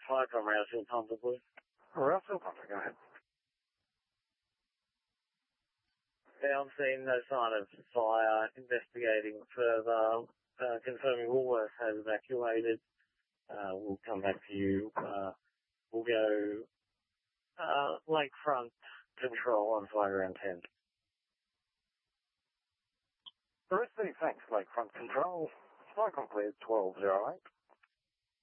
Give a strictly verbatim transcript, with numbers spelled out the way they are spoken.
five from Rousfield Pumper, please. Rousfield Pumper, go ahead. Yeah, I'm seeing no sign of fire, investigating further, uh, confirming Woolworths has evacuated. Uh, we'll come back to you. Uh, we'll go, uh, Lakefront Control on flight around ten. Received, thanks, Lakefront Control. Flight cleared twelve oh eight.